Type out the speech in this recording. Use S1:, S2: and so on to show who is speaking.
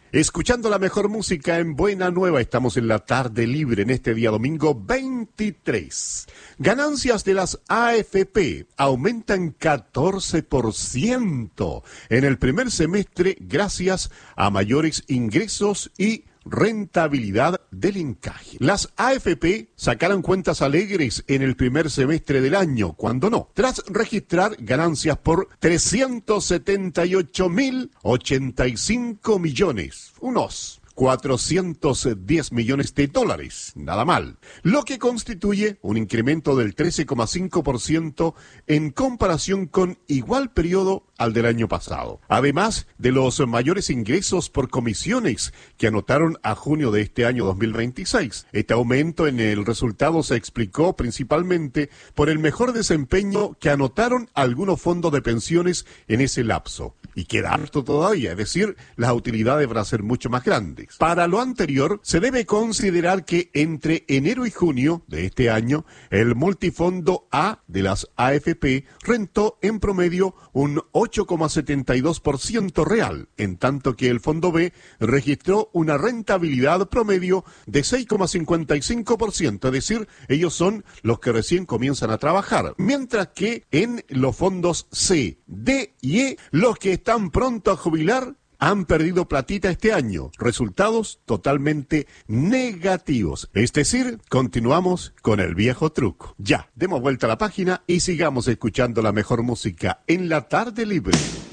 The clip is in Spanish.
S1: Escuchando la mejor música en Buena Nueva, estamos en la tarde libre en este día domingo 23. Ganancias de las AFP aumentan 14% en el primer semestre gracias a mayores ingresos y rentabilidad del encaje. Las AFP sacaron cuentas alegres en el primer semestre del año, cuando no, tras registrar ganancias por 378.085 millones, unos 410 millones de dólares, nada mal, lo que constituye un incremento del 13,5% en comparación con igual periodo al del año pasado. Además de los mayores ingresos por comisiones que anotaron a junio de este año 2026. Este aumento en el resultado se explicó principalmente por el mejor desempeño que anotaron algunos fondos de pensiones en ese lapso. Y queda harto todavía, es decir, las utilidades van a ser mucho más grandes. Para lo anterior, se debe considerar que entre enero y junio de este año, el multifondo A de las AFP rentó en promedio un 8,72% real, en tanto que el fondo B registró una rentabilidad promedio de 6,55%, es decir, ellos son los que recién comienzan a trabajar, mientras que en los fondos C, D y E, los que están pronto a jubilar han perdido platita este año, resultados totalmente negativos. Es decir, continuamos con el viejo truco. Ya, demos vuelta a la página y sigamos escuchando la mejor música en la tarde libre.